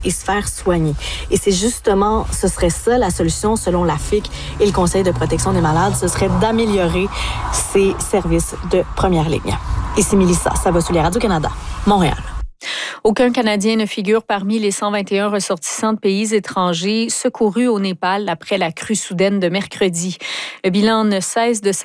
et se faire soigner. Et c'est justement, ce serait ça la solution selon la FIC et le Conseil de protection des malades, ce serait d'améliorer ces services de première ligne. Ici Mélissa Savoie-Soulier, Radio-Canada, Montréal. Aucun Canadien ne figure parmi les 121 ressortissants de pays étrangers secourus au Népal après la crue soudaine de mercredi. Le bilan ne cesse de